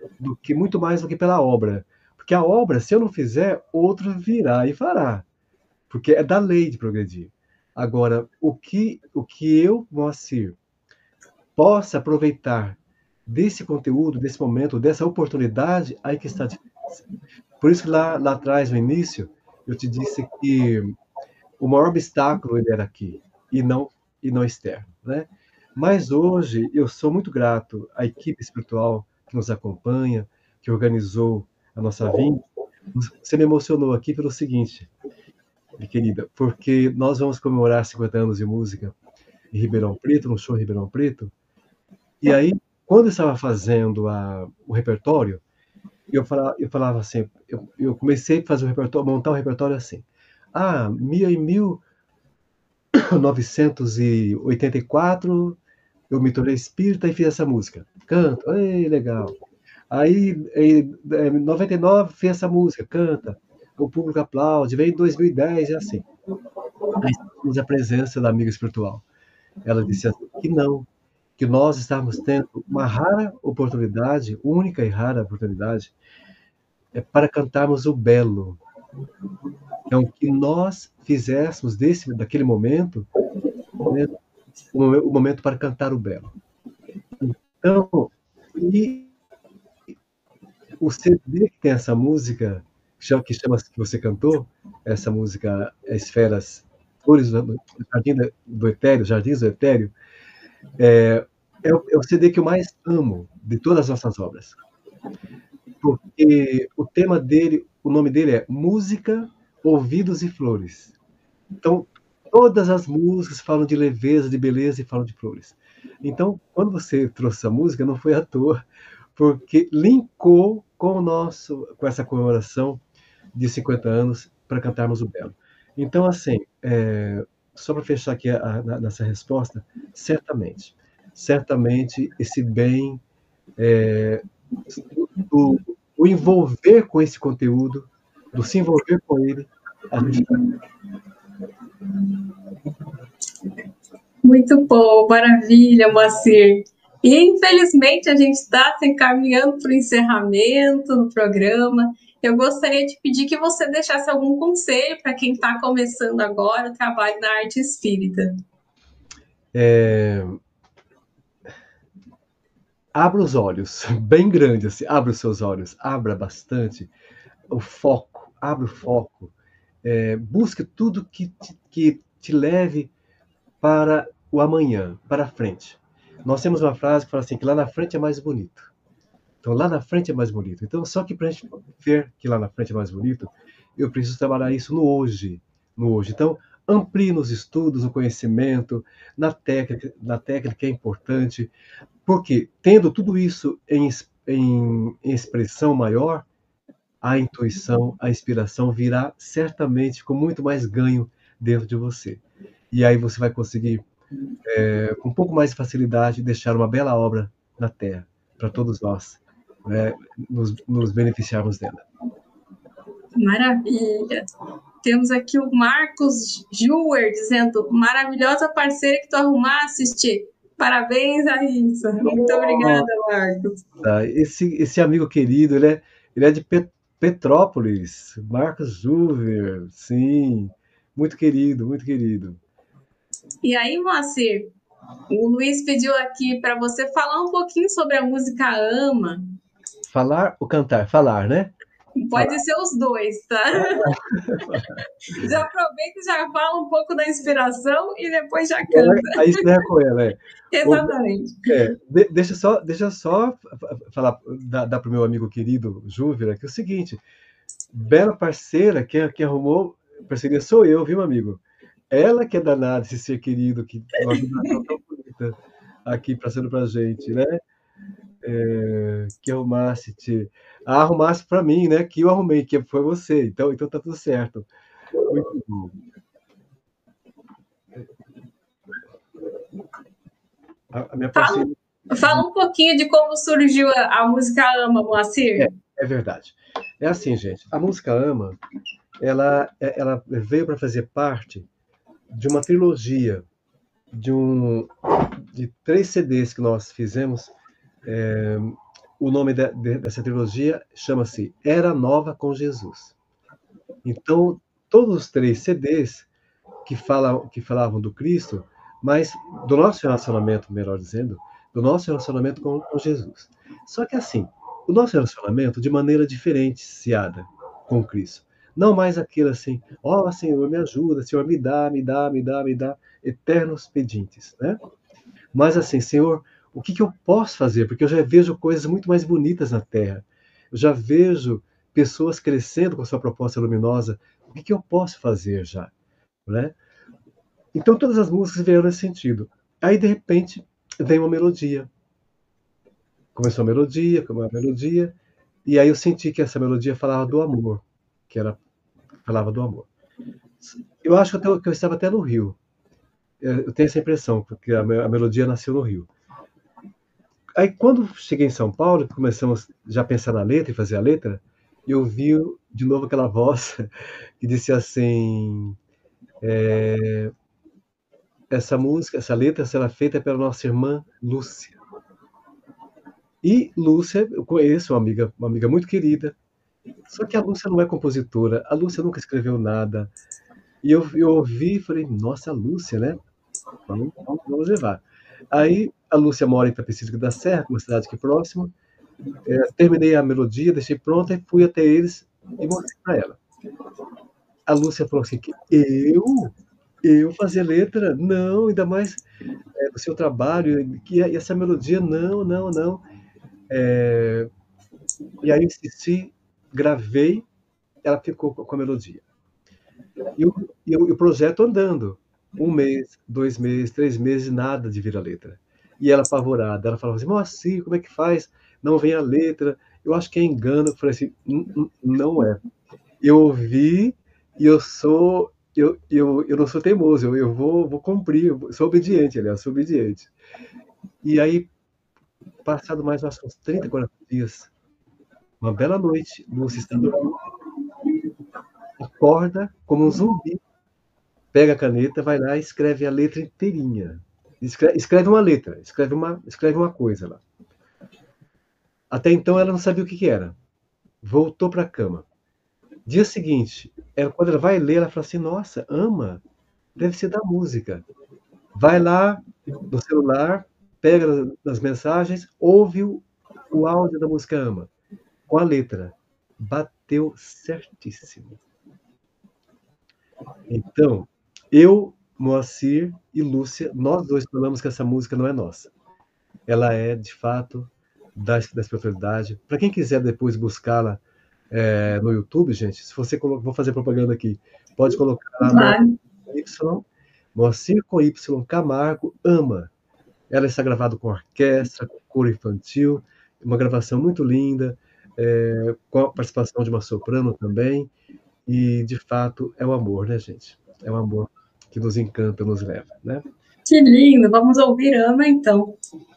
muito mais do que pela obra. Porque a obra, se eu não fizer, outro virá e fará, porque é da lei de progredir. Agora, o que eu, Moacir, possa aproveitar desse conteúdo, desse momento, dessa oportunidade, aí que está a diferença. Por isso que lá atrás, no início, eu te disse que o maior obstáculo ele era aqui e não externo, né? Mas hoje eu sou muito grato à equipe espiritual que nos acompanha, que organizou a nossa vinda. Você me emocionou aqui pelo seguinte, minha querida, porque nós vamos comemorar 50 anos de música em Ribeirão Preto, no show em Ribeirão Preto, e aí, quando eu estava fazendo o repertório, eu falava assim, eu comecei a fazer o repertório, montar o repertório assim. Em 1984, eu me tornei espírita e fiz essa música. Canto, ei, legal. Aí, em 99, fiz essa música, canta. O público aplaude, vem em 2010 e assim. Aí temos a presença da amiga espiritual. Ela disse assim, que não, que nós estávamos tendo uma rara oportunidade, única e rara oportunidade, para cantarmos o belo. Então, que nós fizéssemos daquele momento, né, o momento para cantar o belo. Então, e o CD que tem essa música, que você cantou, essa música Esferas, Flores do do Etéreo, Jardins do Etéreo, é o CD que eu mais amo de todas as nossas obras. Porque o nome dele é Música, Ouvidos e Flores. Então, todas as músicas falam de leveza, de beleza e falam de flores. Então, quando você trouxe essa música, não foi à toa, porque linkou com essa comemoração de 50 anos para cantarmos o Belo. Então, assim, só para fechar aqui nessa resposta, certamente esse bem, o, o envolver com esse conteúdo, do se envolver com ele, a gente vai. Muito bom, maravilha, Moacir. E infelizmente a gente está se encaminhando para o encerramento do programa. Eu gostaria de pedir que você deixasse algum conselho para quem está começando agora o trabalho na arte espírita. Abra os olhos, bem grande assim, abra os seus olhos, abra bastante o foco, abra o foco, busque tudo que te leve para o amanhã, para a frente. Nós temos uma frase que fala assim, que lá na frente é mais bonito. Então, lá na frente é mais bonito. Então, só que para a gente ver que lá na frente é mais bonito, eu preciso trabalhar isso no hoje. No hoje. Então, amplie nos estudos, no conhecimento, na técnica é importante, porque tendo tudo isso em expressão maior, a intuição, a inspiração virá certamente com muito mais ganho dentro de você. E aí você vai conseguir, com um pouco mais de facilidade, deixar uma bela obra na Terra, para todos nós, né, nos beneficiarmos dela. Maravilha. Temos aqui o Marcos Juer dizendo, maravilhosa parceira que tu arrumaste. Parabéns, Raíssa. Muito obrigada, Marcos. Esse amigo querido, ele é de Petrópolis, Marcos Juver, sim, muito querido, muito querido. E aí, Moacir, o Luiz pediu aqui para você falar um pouquinho sobre a música Ama. Falar ou cantar? Falar, né? Pode ser os dois, tá? Já aproveita e já fala um pouco da inspiração e depois já canta. Aí encerra com ela, Exatamente. Deixa só falar, dar para o meu amigo querido Júvira, que é o seguinte, bela parceira, quem arrumou parceria sou eu, viu, amigo? Ela que é danada, esse ser querido, que uma vibração tão bonita aqui passando pra gente, né? Que arrumasse para mim, né? Que eu arrumei, que foi você. Então tá tudo certo. Muito bom. A minha parceria. Fala um pouquinho de como surgiu a música Ama, Moacir. É verdade. É assim, gente. A música Ama, ela veio para fazer parte de uma trilogia de 3 CDs que nós fizemos o nome dessa trilogia chama-se Era Nova com Jesus. Então, todos os 3 CDs que falavam do Cristo, mas do nosso relacionamento, melhor dizendo, do nosso relacionamento com Jesus. Só que assim, o nosso relacionamento de maneira diferenciada com Cristo. Não mais aquele assim, ó Senhor, me ajuda, Senhor, me dá, me dá, me dá, me dá, eternos pedintes, né? Mas assim, Senhor, o que eu posso fazer? Porque eu já vejo coisas muito mais bonitas na Terra. Eu já vejo pessoas crescendo com a sua proposta luminosa. O que eu posso fazer já? Né? Então todas as músicas vieram nesse sentido. Aí, de repente, vem uma melodia. Começou uma melodia, e aí eu senti que essa melodia falava do amor, falava do amor. Eu acho que eu estava até no Rio. Eu tenho essa impressão, porque a melodia nasceu no Rio. Aí, quando cheguei em São Paulo, começamos já a pensar na letra e fazer a letra, eu vi de novo aquela voz que disse assim: essa música, essa letra será feita pela nossa irmã Lúcia. E Lúcia, eu conheço uma amiga muito querida, só que a Lúcia não é compositora, a Lúcia nunca escreveu nada. E eu ouvi e falei, nossa, a Lúcia, né? Vamos levar. Aí a Lúcia mora em Itapecerica da Serra, uma cidade aqui próxima. Terminei a melodia, deixei pronta e fui até eles e mostrei para ela. A Lúcia falou assim, eu fazer letra? Não, ainda mais do seu trabalho, e essa melodia, não, não, não. E aí insisti, gravei, ela ficou com a melodia. E o projeto andando. 1 mês, 2 meses, 3 meses, nada de vir a letra. E ela apavorada, ela falava assim, Moacir, como é que faz? Não vem a letra, eu acho que é engano. Eu falei assim, não é. Eu ouvi e eu não sou teimoso, eu vou cumprir, eu sou obediente, aliás, sou obediente. E aí, passado mais uns 30, 40 dias, uma bela noite, Lúcia está dormindo, acorda como um zumbi, pega a caneta, vai lá e escreve a letra inteirinha. Escreve uma letra, escreve uma coisa lá. Até então ela não sabia o que era. Voltou para a cama. Dia seguinte, quando ela vai ler, ela fala assim, nossa, ama, deve ser da música. Vai lá no celular, pega nas mensagens, ouve o áudio da música Ama, com a letra. Bateu certíssimo. Então, eu, Moacir e Lúcia, nós dois falamos que essa música não é nossa. Ela é, de fato, da espiritualidade. Para quem quiser depois buscá-la no YouTube, gente, se você vou fazer propaganda aqui, pode colocar lá Claro. Moacir com Y Camargo Ama. Ela está gravada com orquestra, com coro infantil, uma gravação muito linda, com a participação de uma soprano também, e de fato é o amor, né, gente? É o amor que nos encanta, nos leva, né? Que lindo! Vamos ouvir Ama, então.